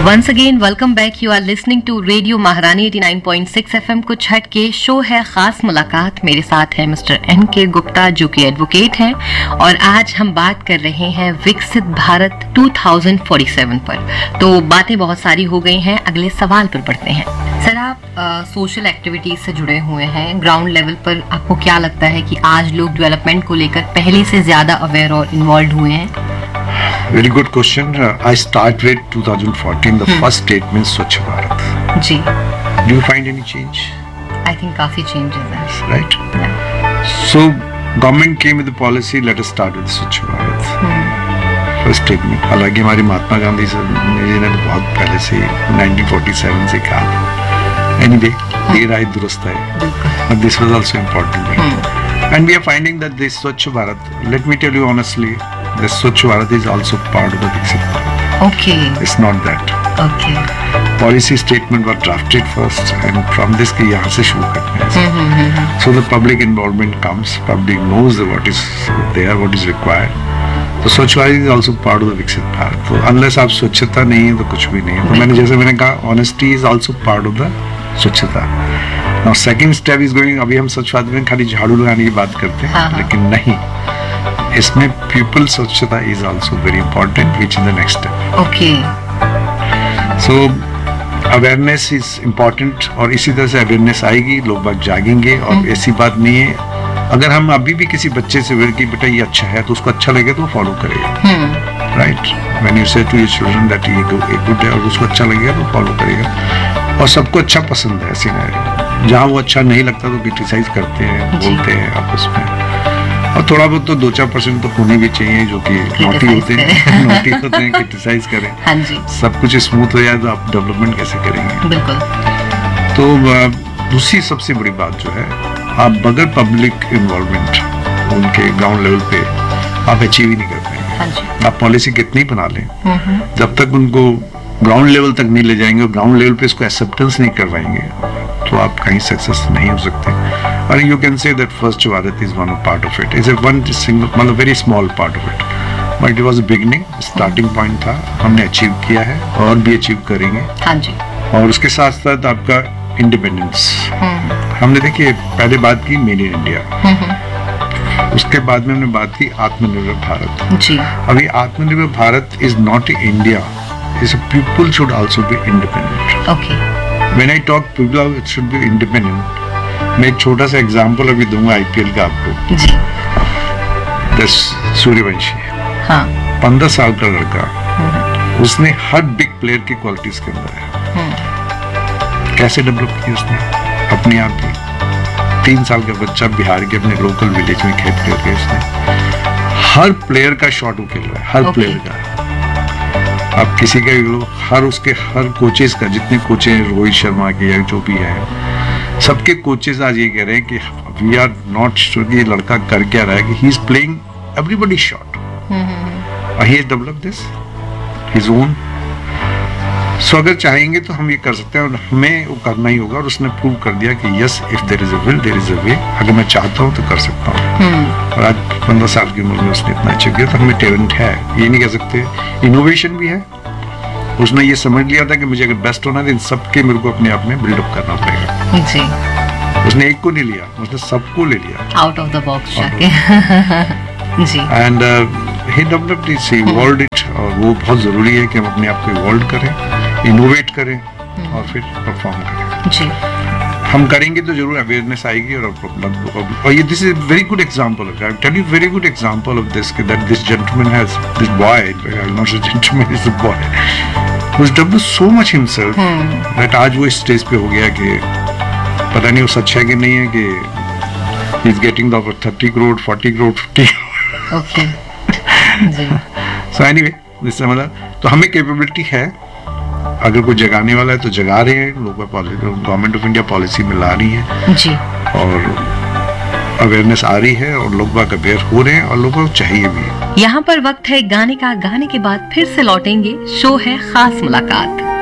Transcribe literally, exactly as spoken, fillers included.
Once again, welcome back. You are listening to Radio महारानी eighty-nine point six F M कुछ हट के show है खास मुलाकात। मेरे साथ है मिस्टर एन के गुप्ता जो कि एडवोकेट हैं और आज हम बात कर रहे हैं विकसित भारत two thousand forty-seven पर। तो बातें बहुत सारी हो गई हैं, अगले सवाल पर बढ़ते हैं। सर, आप सोशल एक्टिविटीज से जुड़े हुए हैं, ग्राउंड लेवल पर आपको क्या लगता है कि आज लोग डेवलपमेंट को लेकर पहले से ज्यादा अवेयर और इन्वॉल्व हुए हैं? Very good question. Uh, I start with twenty fourteen. The hmm. first statement Swachh Bharat. Ji. Do you find any change? I think काफी changes हैं. Right. Yeah. So government came with the policy. Let us start with Swachh Bharat. Hmm. First statement. हालांकि हमारी Mahatma Gandhi sir ने बहुत पहले से nineteen forty-seven से कहा. Anyway, ये राय दुरुस्त है. But this was also important. Hmm. And we are finding that this Swachh Bharat. Let me tell you honestly. The Swachh Bharat is also part of the Viksit Bharat. Okay. It's not that. Okay. Policy statement was drafted first, and from this के यहाँ से शुरू करते हैं. So the public involvement comes. Public knows what is there, what is required. So Swachh Bharat is also part of the Viksit Bharat. So unless आप स्वच्छता नहीं है तो कुछ भी नहीं है. तो मैंने जैसे मैंने कहा, honesty is also part of the स्वच्छता. Now second step is going. अभी हम स्वच्छ भारत में खाली झाड़ू लगाने की बात करते हैं, लेकिन नहीं. इसमें पीपल स्वच्छता is also very important which in the next step. Okay. So awareness is important और इसी तरह से अवेयरनेस आएगी, लोग बात जागेंगे. और ऐसी बात नहीं है, अगर हम अभी भी किसी बच्चे से वेर की बेटा ये अच्छा है तो उसको अच्छा लगे तो वो फॉलो करेगा. राइट. व्हेन यू से टू योर चिल्ड्रन दैट ये गुड है और उसको अच्छा लगेगा तो फॉलो करेगा. और सबको अच्छा पसंद है. ऐसे नहीं, जहाँ वो अच्छा नहीं लगता तो क्रिटिसाइज करते हैं, बोलते हैं आपस में. और थोड़ा बहुत तो दो चार परसेंट तो होने भी चाहिए जो कि नोटी होते हैं नोटी होते हैं क्रिटिसाइज करें. हाँ जी. सब कुछ स्मूथ हो जाए तो आप डेवलपमेंट कैसे करेंगे? बिल्कुल. तो दूसरी सबसे बड़ी बात जो है, आप बगैर पब्लिक इन्वॉल्वमेंट उनके ग्राउंड लेवल पे आप अचीव ही नहीं कर पाएंगे. हाँ जी. आप पॉलिसी कितनी बना लें, जब तक उनको ग्राउंड लेवल तक नहीं ले जाएंगे और ग्राउंड लेवल पे इसको एक्सेप्टेंस नहीं करवाएंगे तो आप कहीं सक्सेस नहीं हो सकते. और you can say that Swachh Bharat is one part of it. It's a one single, मतलब very small part of it. But it was a beginning, starting point था. हमने अचीव किया है और भी अचीव करेंगे. हाँ जी. और उसके साथ साथ आपका इंडिपेंडेंस. हमने देखिए पहले बात की मेड इन इंडिया, उसके बाद में हमने बात की आत्मनिर्भर भारत. जी. अभी आत्मनिर्भर Bharat is not India. Is people should also be independent. Okay. When I talk people should be independent. मैं एक छोटा सा एग्जाम्पल अभी दूंगा आईपीएल का आपको. जी. दस सूर्यवंशी. हाँ. पंद्रह साल का लड़का, उसने हर बिग प्लेयर की क्वालिटीज के अंदर है. कैसे डेवलप की उसने अपने आप ही. तीन साल का बच्चा बिहार के अपने लोकल विलेज में खेल करके उसने हर प्लेयर का शॉट वो खेल रहा है. हर प्लेयर का. आप किसी का भी, हर उसके हर कोचेस का, जितने कोचेस हैं रोहित शर्मा के या जो भी है, सबके कोचेस आज ये कह रहे हैं कि वी आर नॉट श्योर ये लड़का कर क्या रहा है, कि he is playing everybody shot. He has developed this his own. सो अगर चाहेंगे तो हम ये कर सकते हैं और हमें वो करना ही होगा. और उसने प्रूव कर दिया कि yes, if there is a will there is a वे. अगर मैं चाहता हूँ तो कर सकता हूँ. और आज पंद्रह साल की उम्र में उसने इतना अचीव किया, तो हमें टैलेंट है, ये नहीं कह सकते. इनोवेशन भी है. उसने ये समझ लिया था कि मुझे अगर बेस्ट होना है तो इन सबके मेरे को अपने आप में बिल्डअप करना पड़ेगा. जी. उसने एक को नहीं लिया, उसने सबको ले लिया. आउट ऑफ द बॉक्स जाके. जी. And he developed it, he evolved it. और वो बहुत जरूरी है कि हम अपने आप को इवॉल्व करें, इनोवेट करें और फिर परफॉर्म करें. जी. हम करेंगे तो जरूर अवेयरनेस आएगी. और और ये this is very good example. I tell you very good example of this, that this gentleman has, this boy, I will not से gentleman, is a boy who has developed so much himself that आज वो इस stage पे हो गया कि पता नहीं वो सच है कि नहीं है कि he is getting the over thirty crore, forty crore, fifty. Okay. Ji. So anyway, इससे मतलब तो हमें कैपेबिलिटी है. अगर कोई जगाने वाला है तो जगा रहे हैं लोग. गवर्नमेंट ऑफ इंडिया पॉलिसी में ला रही है. जी. और अवेयरनेस आ रही है और लोग बाग अवेयर हो रहे हैं और लोगों को चाहिए भी. यहाँ पर वक्त है गाने का. गाने के बाद फिर से लौटेंगे. शो है खास मुलाकात.